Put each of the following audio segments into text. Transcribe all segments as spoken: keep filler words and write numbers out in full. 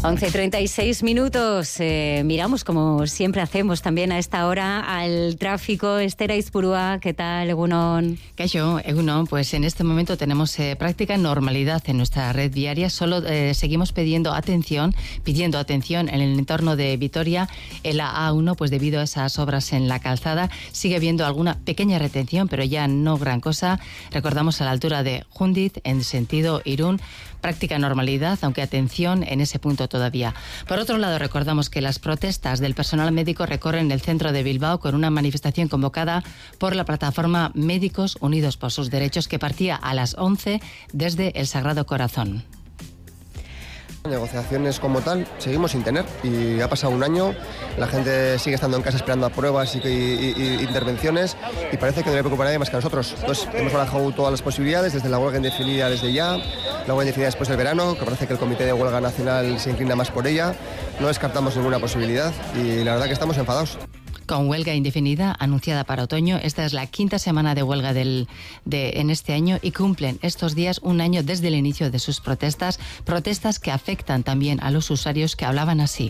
once y treinta y seis minutos. Eh, miramos, como siempre hacemos también a esta hora, al tráfico. Esther Aizpurua, ¿qué tal, Egunon? Kaixo, Egunon, pues en este momento tenemos eh, práctica normalidad en nuestra red viaria. Solo eh, seguimos pidiendo atención, pidiendo atención en el entorno de Vitoria. En la A uno, pues debido a esas obras en la calzada, sigue habiendo alguna pequeña retención, pero ya no gran cosa. Recordamos a la altura de Jundiz, en sentido Irún, práctica normalidad, aunque atención en ese punto todavía. Por otro lado, recordamos que las protestas del personal médico recorren el centro de Bilbao con una manifestación convocada por la plataforma Médicos Unidos por sus Derechos, que partía a las once desde el Sagrado Corazón. Negociaciones como tal seguimos sin tener, y ha pasado un año, la gente sigue estando en casa esperando a pruebas y, y, y intervenciones, y parece que no le preocupa a nadie más que a nosotros. Entonces hemos barajado todas las posibilidades, desde la huelga indefinida desde ya, la huelga indefinida después del verano, que parece que el Comité de Huelga Nacional se inclina más por ella. No descartamos ninguna posibilidad y la verdad que estamos enfadados. Con huelga indefinida anunciada para otoño, esta es la quinta semana de huelga del, de, en este año, y cumplen estos días un año desde el inicio de sus protestas, protestas que afectan también a los usuarios, que hablaban así.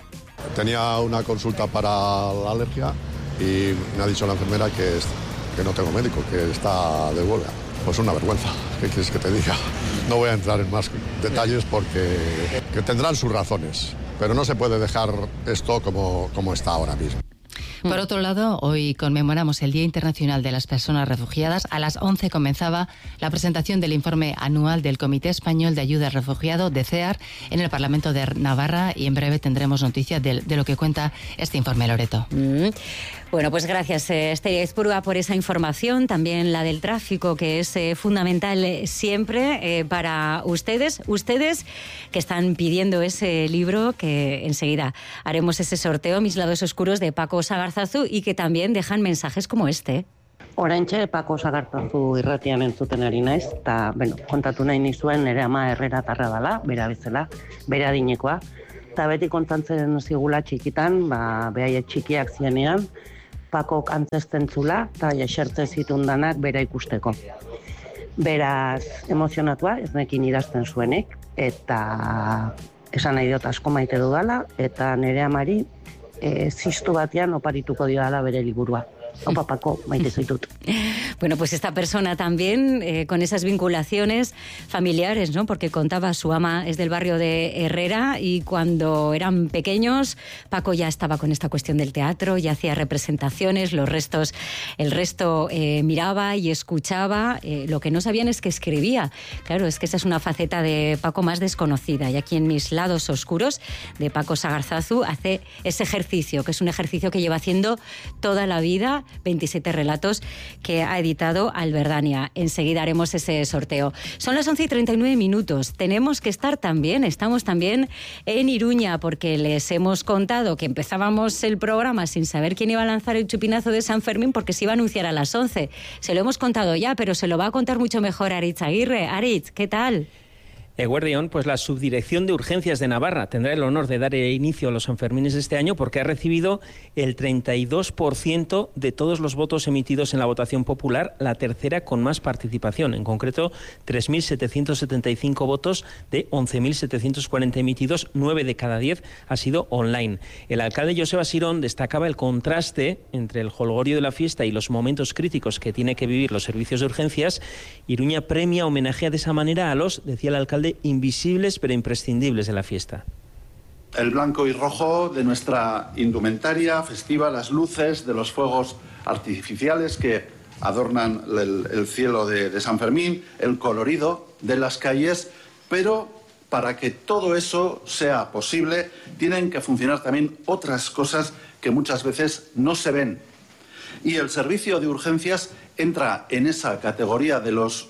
Tenía una consulta para la alergia y me ha dicho la enfermera que, es, que no tengo médico, que está de huelga. Pues una vergüenza, ¿qué quieres que te diga? No voy a entrar en más detalles porque que tendrán sus razones, pero no se puede dejar esto como, como está ahora mismo. Por otro lado, hoy conmemoramos el Día Internacional de las Personas Refugiadas. A las once comenzaba la presentación del informe anual del Comité Español de Ayuda al Refugiado, de C E A R, en el Parlamento de Navarra, y en breve tendremos noticias de, de lo que cuenta este informe, Loreto. Mm. Bueno, pues gracias, eh, Esther Aizpurua, por esa información, también la del tráfico, que es eh, fundamental eh, siempre eh, para ustedes, ustedes que están pidiendo ese libro, que enseguida haremos ese sorteo, Mis lados oscuros, de Paco Sagarzazu, y que también dejan mensajes como este. Oraintxe Paco Sagarzazu irratian entzuten ari naiz, eta bueno, kontatu nahi nizuen nire ama herreratarra dela, bera bezala, bera adinekoa, eta beti kontatzen zigula txikitan, ba, behaiek txikiak zienean, Pakok antzesten zula, eta jaxertze zitundanak bera ikusteko. Beraz, emozionatua, ez nekin idazten zuenik, eta esan nahi dut asko maite dudala, eta nire amari e, ziztu batean oparituko diodala bere liburua. Opa, Paco, maite zaitut. Bueno, pues esta persona también eh, con esas vinculaciones familiares, ¿no? Porque contaba, su ama es del barrio de Herrera, y cuando eran pequeños Paco ya estaba con esta cuestión del teatro, ya hacía representaciones, los restos, el resto eh, miraba y escuchaba, eh, lo que no sabían es que escribía. Claro, es que esa es una faceta de Paco más desconocida, y aquí en Mis lados oscuros, de Paco Sagarzazu, hace ese ejercicio, que es un ejercicio que lleva haciendo toda la vida, veintisiete relatos que ha editado Alberdania. Enseguida haremos ese sorteo. Son las once y treinta y nueve minutos. Tenemos que estar también, estamos también en Iruña, porque les hemos contado que empezábamos el programa sin saber quién iba a lanzar el chupinazo de San Fermín, porque se iba a anunciar a las once. Se lo hemos contado ya, pero se lo va a contar mucho mejor Aritz Aguirre. Aritz, ¿qué tal? Eguerdión, pues la Subdirección de Urgencias de Navarra tendrá el honor de dar inicio a los Sanfermines de este año, porque ha recibido el treinta y dos por ciento de todos los votos emitidos en la votación popular, la tercera con más participación, en concreto tres mil setecientos setenta y cinco votos de once mil setecientos cuarenta emitidos, nueve de cada diez ha sido online. El alcalde Joseba Sirón destacaba el contraste entre el jolgorio de la fiesta y los momentos críticos que tiene que vivir los servicios de urgencias. Iruña premia, homenajea de esa manera a los, decía el alcalde, invisibles pero imprescindibles de la fiesta. El blanco y rojo de nuestra indumentaria festiva, las luces de los fuegos artificiales que adornan el, el cielo de, de San Fermín, el colorido de las calles, pero para que todo eso sea posible tienen que funcionar también otras cosas que muchas veces no se ven. Y el servicio de urgencias entra en esa categoría de los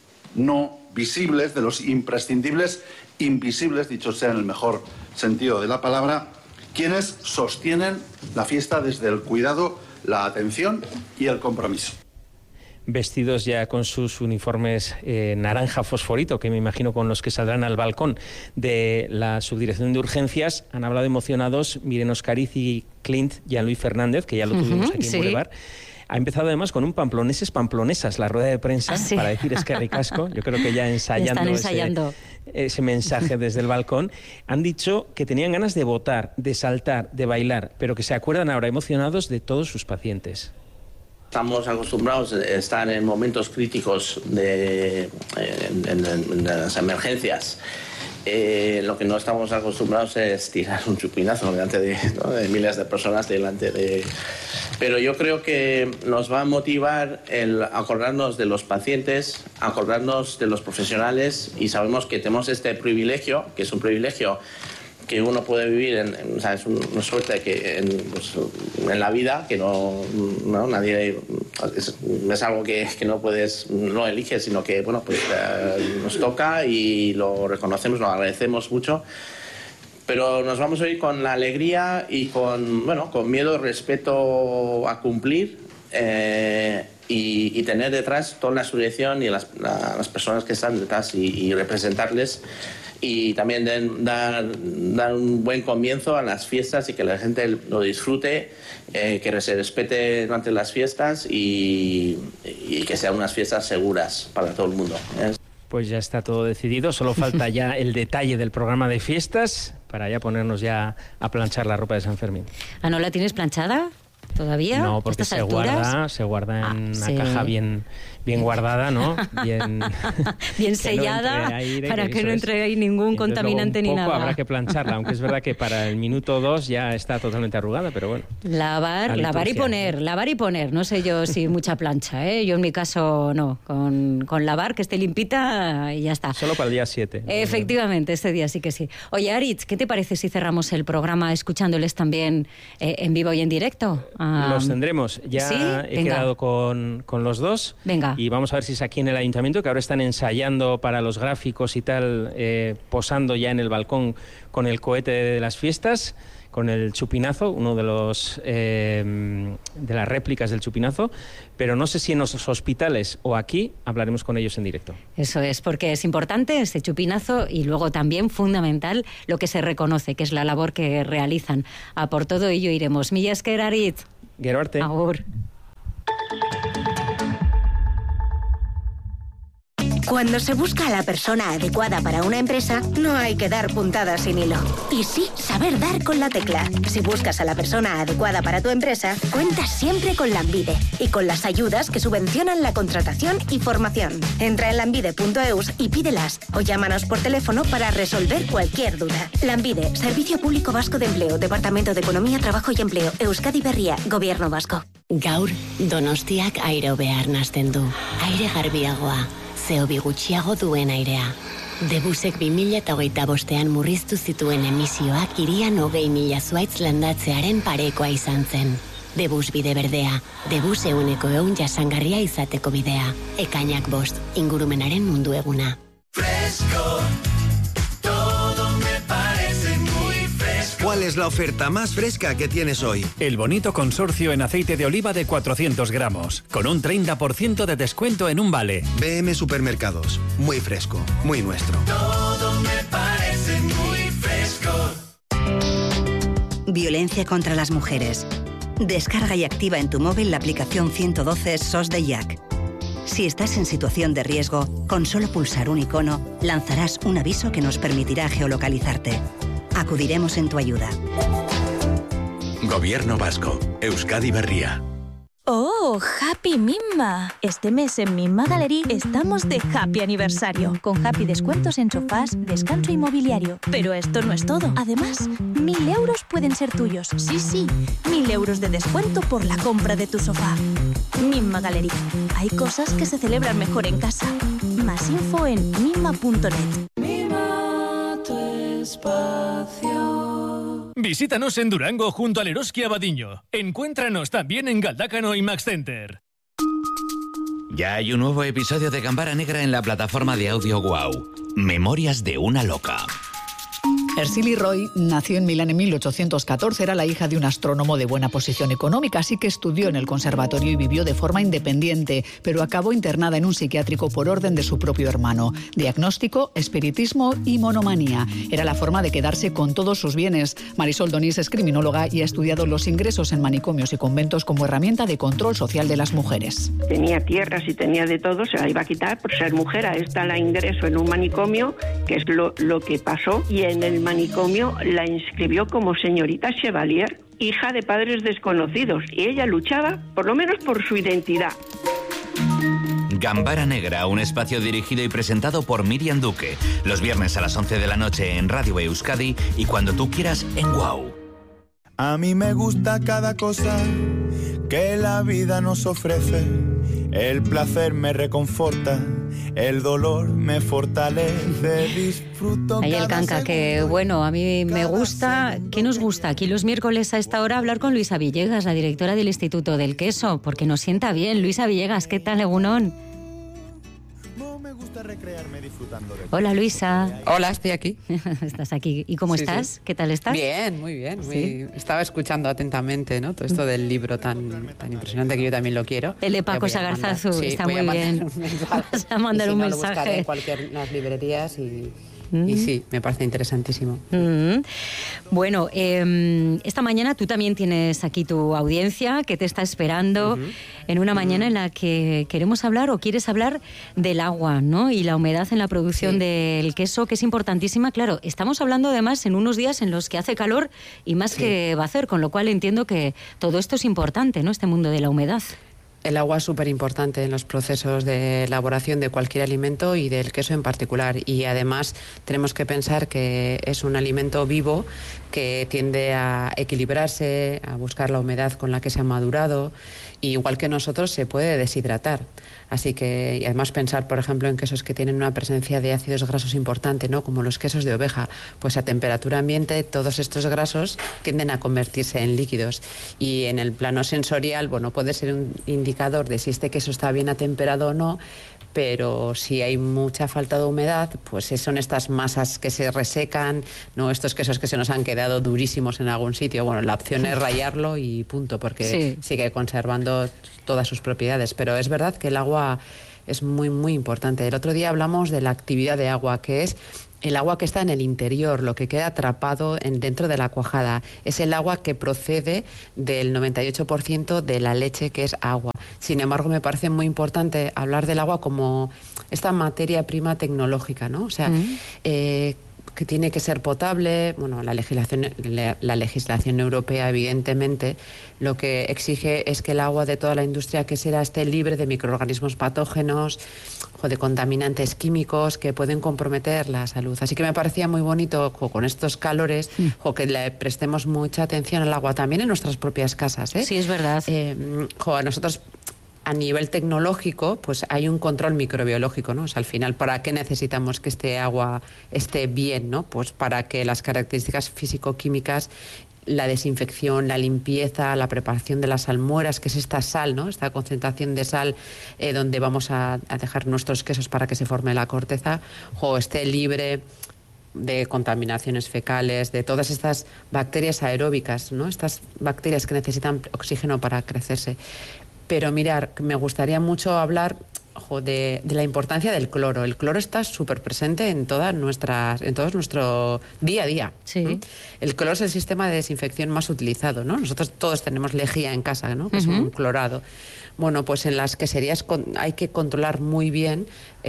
no visibles, de los imprescindibles, invisibles, dicho sea en el mejor sentido de la palabra, quienes sostienen la fiesta desde el cuidado, la atención y el compromiso. Vestidos ya con sus uniformes eh, naranja fosforito, que me imagino con los que saldrán al balcón de la Subdirección de Urgencias, han hablado emocionados Miren Oscariz y Clint Jean-Louis Fernández, que ya lo tuvimos uh-huh, aquí en sí. Boulevard. Ha empezado además con un pamploneses pamplonesas, la rueda de prensa, ¿ah, sí? Para decir es que ricasco. Yo creo que ya ensayando, ensayando. ese mensaje desde el balcón, han dicho que tenían ganas de votar, de saltar, de bailar, pero que se acuerdan ahora emocionados de todos sus pacientes. Estamos acostumbrados a estar en momentos críticos de, en, en, en las emergencias. Eh, lo que no estamos acostumbrados es tirar un chupinazo delante de, ¿no? de miles de personas delante de... Pero yo creo que nos va a motivar el acordarnos de los pacientes, acordarnos de los profesionales, y sabemos que tenemos este privilegio, que es un privilegio que uno puede vivir, en, en, o sea, es una suerte que en, pues, en la vida, que no, no nadie, es, es algo que, que no puedes, no eliges, sino que, bueno, pues eh, nos toca y lo reconocemos, lo agradecemos mucho. Pero nos vamos a ir con la alegría y con, bueno, con miedo y respeto a cumplir eh, y, y tener detrás toda la asociación y las, la, las personas que están detrás y, y representarles. Y también den, dar, dar un buen comienzo a las fiestas y que la gente lo disfrute, eh, que se respete durante las fiestas y, y que sean unas fiestas seguras para todo el mundo, ¿eh? Pues ya está todo decidido, solo falta ya el detalle del programa de fiestas para ya ponernos ya a planchar la ropa de San Fermín. ¿Ah, no la tienes planchada todavía? No, porque se guarda, se guarda en ah, una sí. caja bien, bien guardada, ¿no? Bien, bien sellada, no aire, para que que no entre ahí ningún contaminante ni nada. Habrá que plancharla, aunque es verdad que para el minuto dos ya está totalmente arrugada, pero bueno. Lavar, lavar y poner, lavar y poner. No sé yo si mucha plancha, ¿eh? Yo en mi caso no, con, con lavar, que esté limpita y ya está. Solo para el día siete. Efectivamente, este día sí que sí. Oye, Aritz, ¿qué te parece si cerramos el programa escuchándoles también eh, en vivo y en directo? Um, Los tendremos. Ya ¿sí? he Venga. quedado con, con los dos. Venga. Y vamos a ver si es aquí en el ayuntamiento, que ahora están ensayando para los gráficos y tal, eh, posando ya en el balcón con el cohete de las fiestas, con el chupinazo, uno de los eh, de las réplicas del chupinazo, pero no sé si en los hospitales o aquí hablaremos con ellos en directo. Eso es, porque es importante este chupinazo y luego también fundamental lo que se reconoce, que es la labor que realizan. A por todo ello iremos. Mila esker, Aritz. Gero arte. Agur. Cuando se busca a la persona adecuada para una empresa, no hay que dar puntadas sin hilo. Y sí, saber dar con la tecla. Si buscas a la persona adecuada para tu empresa, cuentas siempre con Lanbide y con las ayudas que subvencionan la contratación y formación. Entra en lanbide punto eus y pídelas o llámanos por teléfono para resolver cualquier duda. Lanbide, Servicio Público Vasco de Empleo, Departamento de Economía, Trabajo y Empleo, Euskadi Berria, Gobierno Vasco. Gaur, Donostiak aire hobea arnasten du. Aire garbiagoa. Zeobi gutxiago duen airea. Debusek bi mila hogeita bostean murriztu zituen emisioak hirian hogei mila zuaitz landatzearen parekoa izan zen. Debus bide berdea, debus euneko eun jasangarria izateko bidea. Ekainak bost, ingurumenaren mundu eguna. Fresco, todo me parece muy fresco. ¿Cuál es la oferta más fresca que tienes hoy? El bonito consorcio en aceite de oliva de cuatrocientos gramos, con un treinta por ciento de descuento en un vale. B M Supermercados, muy fresco, muy nuestro. Todo me parece muy fresco. Violencia contra las mujeres. Descarga y activa en tu móvil la aplicación ciento doce S O S de I A C. Si estás en situación de riesgo, con solo pulsar un icono, lanzarás un aviso que nos permitirá geolocalizarte. Acudiremos en tu ayuda. Gobierno Vasco, Euskadi Berria. ¡Oh, Happy Mimma! Este mes en Mimma Gallery estamos de Happy Aniversario, con Happy descuentos en sofás, descanso inmobiliario. Pero esto no es todo. Además, mil euros pueden ser tuyos. Sí, sí, mil euros de descuento por la compra de tu sofá. Mimma Gallery. Hay cosas que se celebran mejor en casa. Más info en mimma punto net. Mima tu espacio. Visítanos en Durango junto al Eroski Abadiño. Encuéntranos también en Galdácano y Max Center. Ya hay un nuevo episodio de Gambara Negra en la plataforma de audio Wow. Memorias de una loca. Ercili Roy nació en Milán en mil ochocientos catorce, era la hija de un astrónomo de buena posición económica, así que estudió en el conservatorio y vivió de forma independiente, pero acabó internada en un psiquiátrico por orden de su propio hermano. Diagnóstico, espiritismo y monomanía. Era la forma de quedarse con todos sus bienes. Marisol Donís es criminóloga y ha estudiado los ingresos en manicomios y conventos como herramienta de control social de las mujeres. Tenía tierras y tenía de todo, se la iba a quitar por ser mujer. A esta la ingreso en un manicomio, que es lo, lo que pasó, y en el manicomio la inscribió como señorita Chevalier, hija de padres desconocidos, y ella luchaba por lo menos por su identidad. Gambara Negra, un espacio dirigido y presentado por Miriam Duque, los viernes a las once de la noche en Radio Euskadi y cuando tú quieras en Wow. A mí me gusta cada cosa que la vida nos ofrece. El placer me reconforta, el dolor me fortalece, disfruto. Ahí el canca, que bueno, a mí me gusta. ¿Qué nos gusta? Aquí los miércoles a esta hora hablar con Luisa Villegas, la directora del Instituto del Queso, porque nos sienta bien. Luisa Villegas, ¿qué tal, Egunon? Hola, Luisa. Hola, estoy aquí. Estás aquí. ¿Y cómo sí, estás? Sí. ¿Qué tal estás? Bien, muy bien. Muy... ¿Sí? Estaba escuchando atentamente, ¿no? Todo esto del libro tan, tan impresionante que yo también lo quiero. El de Paco Sagarzazu, sí, está muy bien. Vas a mandar y si un no, mensaje. Lo buscaré en cualquier las librerías y... Mm. Y sí, me parece interesantísimo. Mm. Bueno, eh, esta mañana tú también tienes aquí tu audiencia que te está esperando uh-huh. en una uh-huh. mañana en la que queremos hablar o quieres hablar del agua, ¿no? Y la humedad en la producción sí. del queso, que es importantísima. Claro, estamos hablando además en unos días en los que hace calor y más sí. que va a hacer, con lo cual entiendo que todo esto es importante, ¿no? Este mundo de la humedad. El agua es súper importante en los procesos de elaboración de cualquier alimento y del queso en particular. Y además tenemos que pensar que es un alimento vivo que tiende a equilibrarse, a buscar la humedad con la que se ha madurado. Y igual que nosotros se puede deshidratar. Así que, y además pensar, por ejemplo, en quesos que tienen una presencia de ácidos grasos importante, ¿no? Como los quesos de oveja, pues a temperatura ambiente todos estos grasos tienden a convertirse en líquidos. Y en el plano sensorial, bueno, puede ser un indicador de si este queso está bien atemperado o no, pero si hay mucha falta de humedad, pues son estas masas que se resecan, no estos quesos que se nos han quedado durísimos en algún sitio. Bueno, la opción es rallarlo y punto, porque sí. sigue conservando todas sus propiedades. Pero es verdad que el agua es muy, muy importante. El otro día hablamos de la actividad de agua, que es el agua que está en el interior, lo que queda atrapado en, dentro de la cuajada. Es el agua que procede del noventa y ocho por ciento de la leche, que es agua. Sin embargo, me parece muy importante hablar del agua como esta materia prima tecnológica, ¿no? O sea, uh-huh. eh, que tiene que ser potable. Bueno, la legislación, la legislación europea, evidentemente, lo que exige es que el agua de toda la industria que será esté libre de microorganismos patógenos o de contaminantes químicos que pueden comprometer la salud. Así que me parecía muy bonito con estos calores mm. o que le prestemos mucha atención al agua también en nuestras propias casas, ¿eh? Sí, es verdad. Eh, jo, a nosotros... A nivel tecnológico, pues hay un control microbiológico, ¿no? O sea, al final, ¿para qué necesitamos que este agua esté bien, ¿no? Pues para que las características físico-químicas, la desinfección, la limpieza, la preparación de las salmueras, que es esta sal, ¿no? Esta concentración de sal eh, donde vamos a, a dejar nuestros quesos para que se forme la corteza, o esté libre de contaminaciones fecales, de todas estas bacterias aeróbicas, ¿no? Estas bacterias que necesitan oxígeno para crecerse. Pero mirar, me gustaría mucho hablar ojo, de, de la importancia del cloro. El cloro está súper presente en todas nuestras, en todo nuestro día a día. Sí. ¿no? El cloro es el sistema de desinfección más utilizado, ¿no? Nosotros todos tenemos lejía en casa, ¿no? Que uh-huh. es un clorado. Bueno, pues en las queserías hay que controlar muy bien,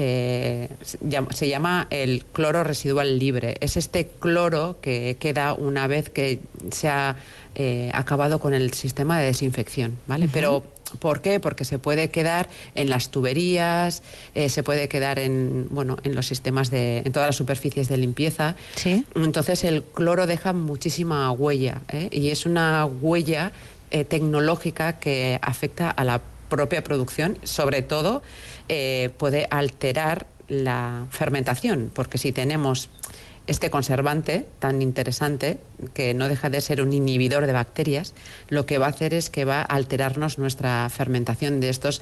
eh, se llama el cloro residual libre. Es este cloro que queda una vez que se ha eh, acabado con el sistema de desinfección, ¿vale? Uh-huh. Pero ¿por qué? Porque se puede quedar en las tuberías, eh, se puede quedar en, bueno, en los sistemas de, en todas las superficies de limpieza. Sí. Entonces el cloro deja muchísima huella, ¿eh? Y es una huella eh, tecnológica que afecta a la propia producción, sobre todo eh, puede alterar la fermentación, porque si tenemos este conservante tan interesante, que no deja de ser un inhibidor de bacterias, lo que va a hacer es que va a alterarnos nuestra fermentación de estos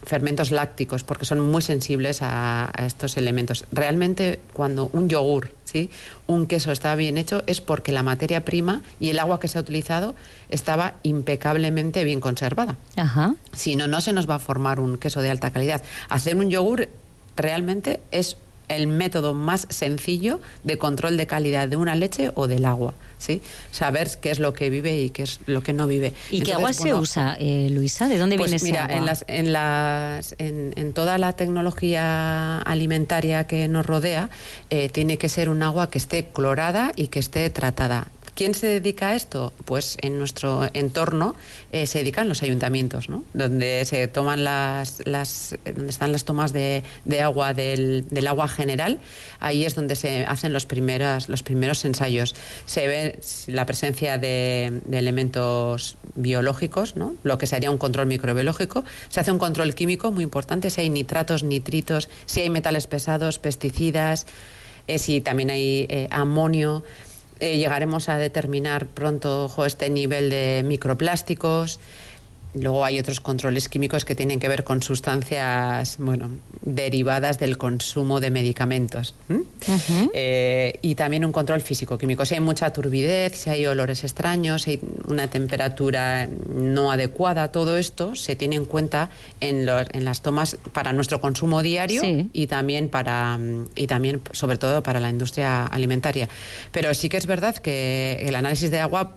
fermentos lácticos, porque son muy sensibles a, a estos elementos. Realmente, cuando un yogur, ¿sí?, un queso está bien hecho, es porque la materia prima y el agua que se ha utilizado estaba impecablemente bien conservada. Ajá. Si no, no se nos va a formar un queso de alta calidad. Hacer un yogur realmente es el método más sencillo de control de calidad de una leche o del agua, ¿sí? Saber qué es lo que vive y qué es lo que no vive. ¿Y Entonces, qué agua bueno, se usa, eh, Luisa? ¿De dónde pues viene mira, ese agua? En, las, en, las, en, en toda la tecnología alimentaria que nos rodea, eh, tiene que ser un agua que esté clorada y que esté tratada. ¿Quién se dedica a esto? Pues en nuestro entorno eh, se dedican los ayuntamientos, ¿no? Donde se toman las, las donde están las tomas de, de agua del, del agua general. Ahí es donde se hacen los primeros los primeros ensayos. Se ve la presencia de, de elementos biológicos, ¿no? Lo que sería un control microbiológico. Se hace un control químico muy importante, si hay nitratos, nitritos, si hay metales pesados, pesticidas, eh, si también hay eh, amonio. Eh, llegaremos a determinar pronto ojo, este nivel de microplásticos. Luego hay otros controles químicos que tienen que ver con sustancias, bueno, derivadas del consumo de medicamentos. ¿Mm? Uh-huh. eh, y también un control físico-químico. Si hay mucha turbidez, si hay olores extraños, si hay una temperatura no adecuada, todo esto se tiene en cuenta en, los, en las tomas para nuestro consumo diario, sí, y también para y también sobre todo para la industria alimentaria. Pero sí que es verdad que el análisis de agua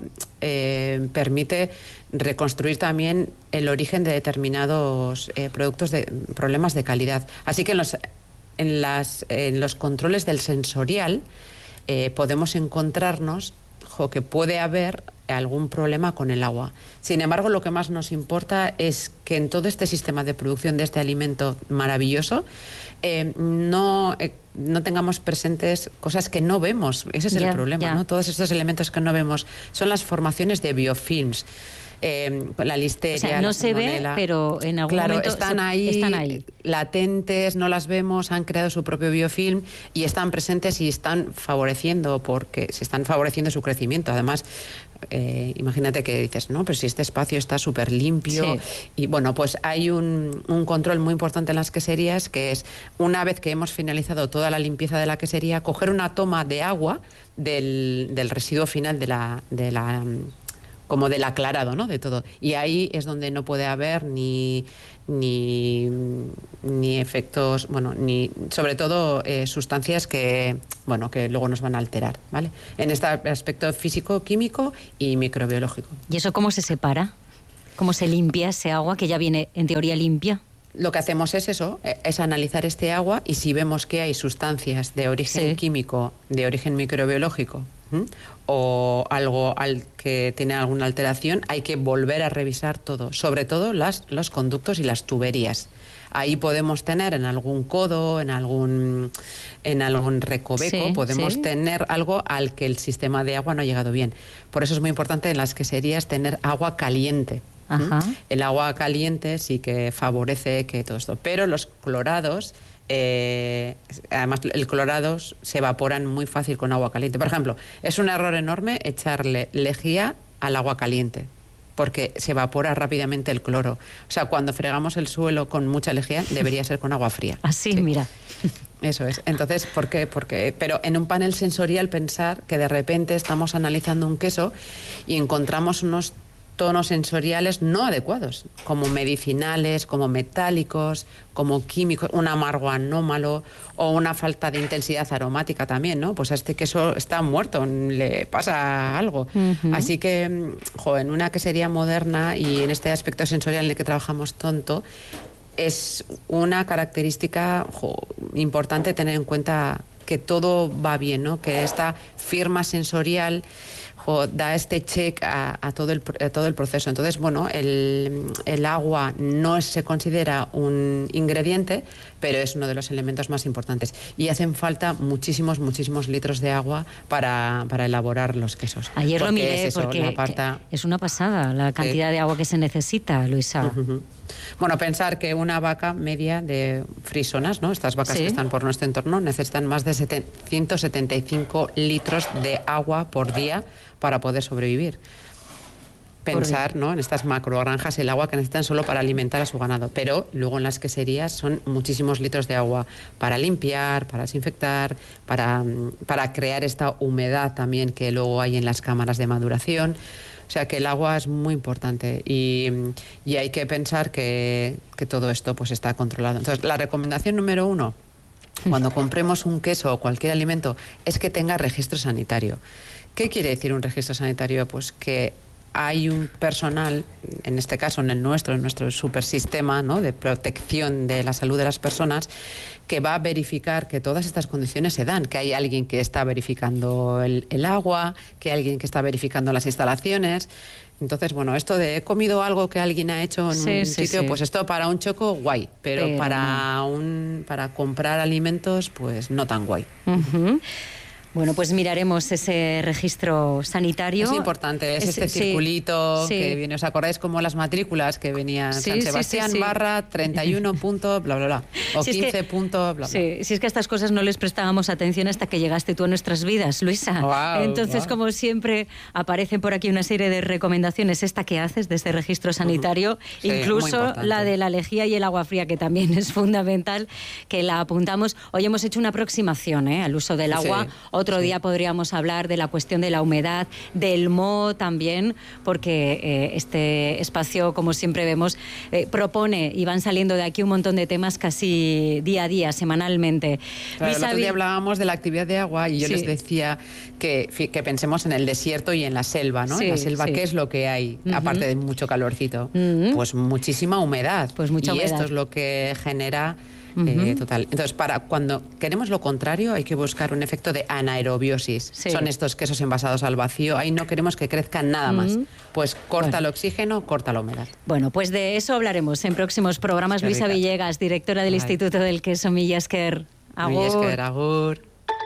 eh, permite reconstruir también el origen de determinados eh, productos de problemas de calidad. Así que en los, en las, en los controles del sensorial eh, podemos encontrarnos jo, que puede haber algún problema con el agua. Sin embargo, lo que más nos importa es que en todo este sistema de producción de este alimento maravilloso eh, no, eh, no tengamos presentes cosas que no vemos. Ese es yeah, el problema, yeah. ¿no? Todos estos elementos que no vemos son las formaciones de biofilms. Eh, la listeria, o sea, no la se ve, pero en algún claro, momento están, se, ahí, están ahí latentes, no las vemos, han creado su propio biofilm y están presentes y están favoreciendo porque se están favoreciendo su crecimiento. Además, eh, imagínate que dices, no, pero si este espacio está súper limpio, sí. Y bueno, pues hay un, un control muy importante en las queserías, que es una vez que hemos finalizado toda la limpieza de la quesería, coger una toma de agua del, del residuo final de la, de la como del aclarado, ¿no? De todo. Y ahí es donde no puede haber ni ni, ni efectos, bueno, ni sobre todo eh, sustancias que, bueno, que luego nos van a alterar, ¿vale? En este aspecto físico, químico y microbiológico. ¿Y eso cómo se separa? ¿Cómo se limpia ese agua que ya viene en teoría limpia? Lo que hacemos es eso, es analizar este agua y si vemos que hay sustancias de origen sí. químico, de origen microbiológico, ¿sí? o algo al que tiene alguna alteración, hay que volver a revisar todo, sobre todo las, los conductos y las tuberías. Ahí podemos tener en algún codo, en algún, en algún recoveco, sí, podemos sí. tener algo al que el sistema de agua no ha llegado bien. Por eso es muy importante en las queserías tener agua caliente. Ajá. El agua caliente sí que favorece que todo esto, pero los clorados, eh, además el clorado se evaporan muy fácil con agua caliente. Por ejemplo, es un error enorme echarle lejía al agua caliente, porque se evapora rápidamente el cloro. O sea, cuando fregamos el suelo con mucha lejía, debería ser con agua fría. Así, sí. Mira. Eso es. Entonces, ¿por qué? Porque, pero en un panel sensorial pensar que de repente estamos analizando un queso y encontramos unos tonos sensoriales no adecuados, como medicinales, como metálicos, como químicos, un amargo anómalo o una falta de intensidad aromática también, ¿no? Pues a este queso está muerto, le pasa algo. Uh-huh. Así que, jo, en una quesería moderna y en este aspecto sensorial en el que trabajamos tonto, es una característica jo, importante tener en cuenta que todo va bien, ¿no? Que esta firma sensorial o da este check a, a, todo el, a todo el proceso. Entonces, bueno, el, el agua no se considera un ingrediente, pero es uno de los elementos más importantes. Y hacen falta muchísimos, muchísimos litros de agua para, para elaborar los quesos. Ayer porque lo miré es eso, porque aparta... es una pasada la cantidad sí. de agua que se necesita, Luisa. Uh-huh. Bueno, pensar que una vaca media de frisonas, ¿no? Estas vacas ¿sí? que están por nuestro entorno, necesitan más de ciento setenta y cinco litros de agua por día para poder sobrevivir. pensar, ¿no?, en estas macrogranjas el agua que necesitan solo para alimentar a su ganado, pero luego en las queserías son muchísimos litros de agua para limpiar, para desinfectar, para, para crear esta humedad también que luego hay en las cámaras de maduración. O sea que el agua es muy importante y, y hay que pensar que, que todo esto pues está controlado. Entonces, la recomendación número uno, cuando compremos un queso o cualquier alimento, es que tenga registro sanitario. ¿Qué quiere decir un registro sanitario? Pues que hay un personal, en este caso en el nuestro, en nuestro supersistema, ¿no?, de protección de la salud de las personas, que va a verificar que todas estas condiciones se dan, que hay alguien que está verificando el, el agua, que hay alguien que está verificando las instalaciones. Entonces, bueno, esto de he comido algo que alguien ha hecho en sí, un sí, sitio, sí. pues esto para un choco, guay, pero, pero para no. un para comprar alimentos, pues no tan guay. Uh-huh. Bueno, pues miraremos ese registro sanitario. Es importante, es, es este sí, circulito sí. que viene, ¿os acordáis como las matrículas que venían Sí, San sí, Sebastián sí, sí. barra treinta y uno punto bla bla bla o Si es quince que- punto bla bla? Sí, si es que a estas cosas no les prestábamos atención hasta que llegaste tú a nuestras vidas, Luisa. Guau, Entonces, guau. como siempre, aparecen por aquí una serie de recomendaciones, esta que haces de este registro sanitario, Sí, muy incluso importante. la de la lejía y el agua fría, que también es fundamental, que la apuntamos. Hoy hemos hecho una aproximación ¿eh? al uso del Sí, agua. Otro sí. día podríamos hablar de la cuestión de la humedad, del moho también, porque eh, este espacio, como siempre vemos, eh, propone y van saliendo de aquí un montón de temas casi día a día, semanalmente. Claro, el Luisa otro Vi- día hablábamos de la actividad de agua y yo Sí. les decía que, fi- que pensemos en el desierto y en la selva, ¿no? Sí, en la selva, sí. ¿qué es lo que hay? Ujú. Aparte de mucho calorcito. Ujú. Pues muchísima humedad. Pues mucha y humedad. esto es lo que genera... Ujú. eh, total. Entonces, para cuando queremos lo contrario, hay que buscar un efecto de anaerobiosis. Sí. Son estos quesos envasados al vacío. Ahí no queremos que crezcan nada más. Ujú. Pues corta Bueno. el oxígeno, corta la humedad. Bueno, pues de eso hablaremos en próximos programas. Qué Luisa rica. Villegas, directora del Ay. Instituto del Queso Mila Esker. Agur. Mila esker, agur.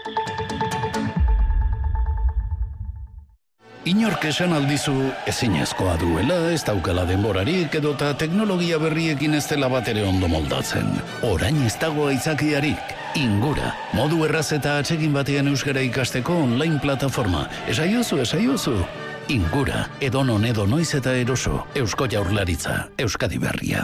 Inork esan aldizu ezinezkoa duela, ez daukala denborarik edota teknologia berriekin ez dela batere ondo moldatzen. Orain ez dago aitzakiarik. Ingura, modu erraz eta atsegin batean euskara ikasteko online plataforma. Esaiozu, esaiozu. Ingura, edonon edo noiz eta eroso. Eusko Jaurlaritza, Euskadi Berria.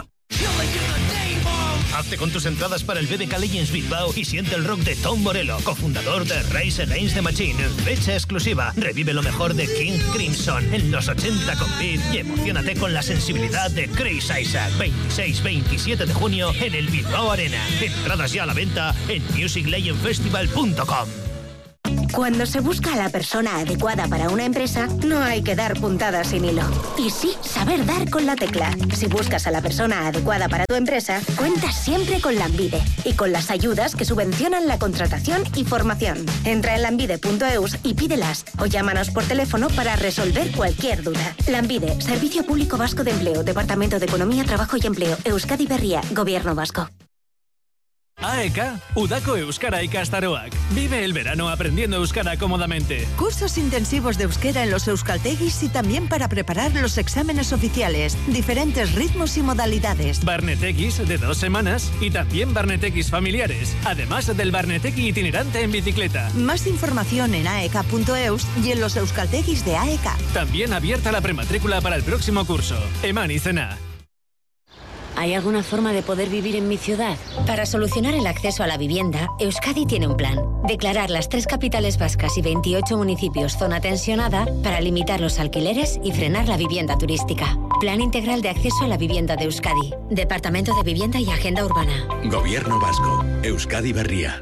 Hazte con tus entradas para el B B K Legends Bilbao y siente el rock de Tom Morello, cofundador de Rise Against the Machine. Fecha exclusiva. Revive lo mejor de King Crimson en los ochenta con Beat y emocionate con la sensibilidad de Chris Isaac. veintiséis veintisiete de junio en el Bilbao Arena. Entradas ya a la venta en music legend festival punto com. Cuando se busca a la persona adecuada para una empresa, no hay que dar puntadas sin hilo. Y sí, saber dar con la tecla. Si buscas a la persona adecuada para tu empresa, cuentas siempre con Lanbide y con las ayudas que subvencionan la contratación y formación. Entra en lanbide punto eus y pídelas o llámanos por teléfono para resolver cualquier duda. Lanbide, Servicio Público Vasco de Empleo, Departamento de Economía, Trabajo y Empleo, Euskadi Berria, Gobierno Vasco. A E K, Udako Euskara ikastaroak. Vive el verano aprendiendo euskara cómodamente. Cursos intensivos de euskera en los euskaltegis y también para preparar los exámenes oficiales. Diferentes ritmos y modalidades. Barnetekis de dos semanas y también barnetekis familiares. Además del barneteki itinerante en bicicleta. Más información en a e k punto eus y en los euskaltegis de A E K. También abierta la prematrícula para el próximo curso. Eman y Cena. ¿Hay alguna forma de poder vivir en mi ciudad? Para solucionar el acceso a la vivienda, Euskadi tiene un plan. Declarar las tres capitales vascas y veintiocho municipios zona tensionada para limitar los alquileres y frenar la vivienda turística. Plan integral de acceso a la vivienda de Euskadi. Departamento de Vivienda y Agenda Urbana. Gobierno Vasco. Euskadi Berria.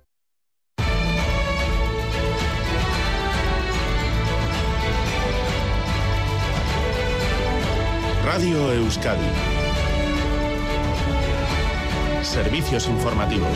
Radio Euskadi. Servicios informativos.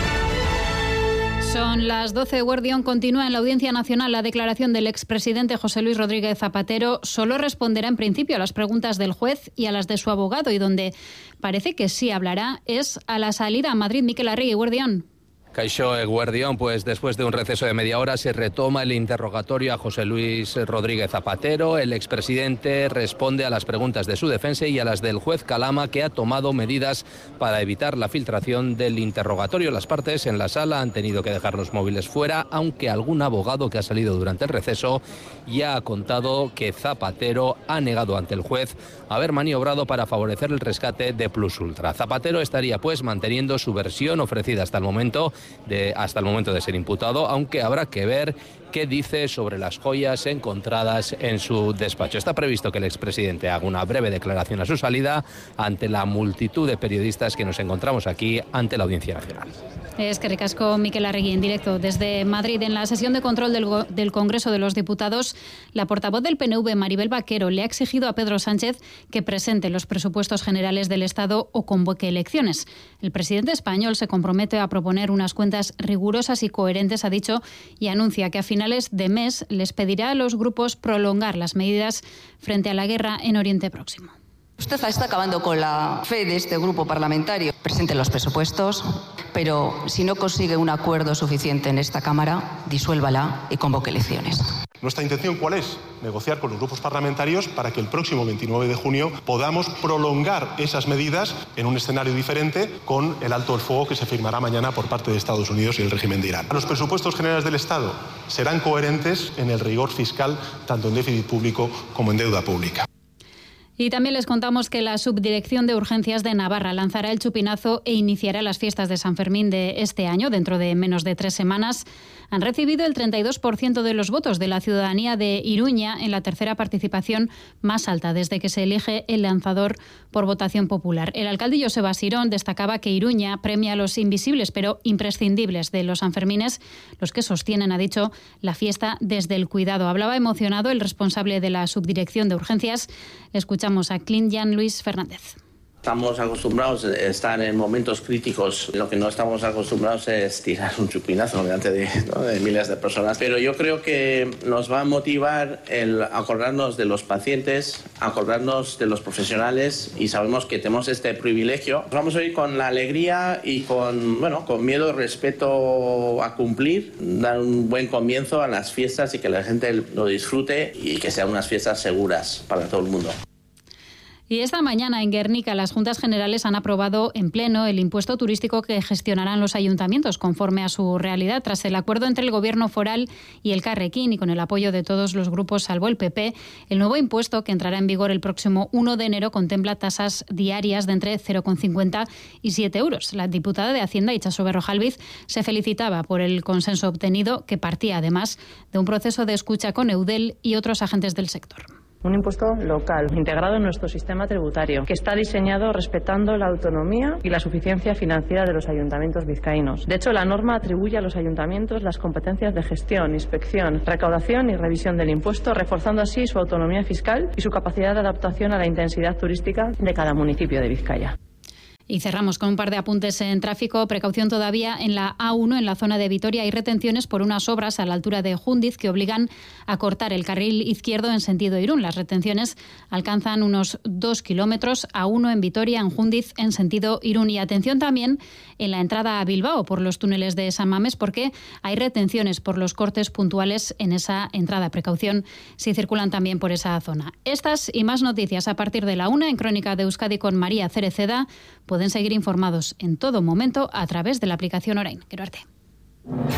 Son las doce. Guardián continúa en la Audiencia Nacional. La declaración del expresidente José Luis Rodríguez Zapatero solo responderá en principio a las preguntas del juez y a las de su abogado, y donde parece que sí hablará es a la salida a Madrid. Miquel Arregui, Guardián. Kaixo eguerdión, pues después de un receso de media hora se retoma el interrogatorio a José Luis Rodríguez Zapatero. El expresidente responde a las preguntas de su defensa y a las del juez Calama, que ha tomado medidas para evitar la filtración del interrogatorio. Las partes en la sala han tenido que dejar los móviles fuera, aunque algún abogado que ha salido durante el receso ya ha contado que Zapatero ha negado ante el juez haber maniobrado para favorecer el rescate de Plus Ultra. Zapatero estaría pues manteniendo su versión ofrecida hasta el momento de hasta el momento de ser imputado, aunque habrá que ver qué dice sobre las joyas encontradas en su despacho. Está previsto que el expresidente haga una breve declaración a su salida ante la multitud de periodistas que nos encontramos aquí ante la Audiencia Nacional. Es que ricasco Miquel Arregui en directo desde Madrid. En la sesión de control del, del Congreso de los Diputados, la portavoz del P N V, Maribel Vaquero, le ha exigido a Pedro Sánchez que presente los presupuestos generales del Estado o convoque elecciones. El presidente español se compromete a proponer unas cuentas rigurosas y coherentes, ha dicho, y anuncia que a finales de mes les pedirá a los grupos prolongar las medidas frente a la guerra en Oriente Próximo. Usted está acabando con la fe de este grupo parlamentario. Presente los presupuestos, pero si no consigue un acuerdo suficiente en esta Cámara, disuélvala y convoque elecciones. ¿Nuestra intención cuál es? Negociar con los grupos parlamentarios para que el próximo veintinueve de junio podamos prolongar esas medidas en un escenario diferente con el alto el fuego que se firmará mañana por parte de Estados Unidos y el régimen de Irán. Los presupuestos generales del Estado serán coherentes en el rigor fiscal, tanto en déficit público como en deuda pública. Y también les contamos que la Subdirección de Urgencias de Navarra lanzará el chupinazo e iniciará las fiestas de San Fermín de este año, dentro de menos de tres semanas. Han recibido el treinta y dos por ciento de los votos de la ciudadanía de Iruña, en la tercera participación más alta desde que se elige el lanzador por votación popular. El alcalde Joseba Sirón destacaba que Iruña premia a los invisibles pero imprescindibles de los Sanfermines, los que sostienen, ha dicho, la fiesta desde el cuidado. Hablaba emocionado el responsable de la Subdirección de Urgencias. Escuchamos a Clint Jan Luis Fernández. Estamos acostumbrados a estar en momentos críticos. Lo que no estamos acostumbrados es tirar un chupinazo delante de, ¿no? de miles de personas. Pero yo creo que nos va a motivar el acordarnos de los pacientes, acordarnos de los profesionales, y sabemos que tenemos este privilegio. Vamos a ir con la alegría y con, bueno, con miedo, respeto a cumplir, dar un buen comienzo a las fiestas y que la gente lo disfrute y que sean unas fiestas seguras para todo el mundo. Y esta mañana en Guernica las Juntas Generales han aprobado en pleno el impuesto turístico que gestionarán los ayuntamientos conforme a su realidad. Tras el acuerdo entre el Gobierno foral y el Carrequín y con el apoyo de todos los grupos salvo el P P, el nuevo impuesto, que entrará en vigor el próximo uno de enero, contempla tasas diarias de entre cero coma cincuenta y siete euros. La diputada de Hacienda, Itxaso Berrojalbiz, se felicitaba por el consenso obtenido, que partía además de un proceso de escucha con Eudel y otros agentes del sector. Un impuesto local, integrado en nuestro sistema tributario, que está diseñado respetando la autonomía y la suficiencia financiera de los ayuntamientos vizcaínos. De hecho, la norma atribuye a los ayuntamientos las competencias de gestión, inspección, recaudación y revisión del impuesto, reforzando así su autonomía fiscal y su capacidad de adaptación a la intensidad turística de cada municipio de Vizcaya. Y cerramos con un par de apuntes en tráfico. Precaución todavía en la A uno, en la zona de Vitoria. Hay retenciones por unas obras a la altura de Júndiz que obligan a cortar el carril izquierdo en sentido Irún. Las retenciones alcanzan unos dos kilómetros, A uno en Vitoria, en Júndiz en sentido Irún. Y atención también en la entrada a Bilbao por los túneles de San Mamés, porque hay retenciones por los cortes puntuales en esa entrada. Precaución si circulan también por esa zona. Estas y más noticias a partir de la una en Crónica de Euskadi con María Cereceda. Pueden seguir informados en todo momento a través de la aplicación Orain. Gero arte.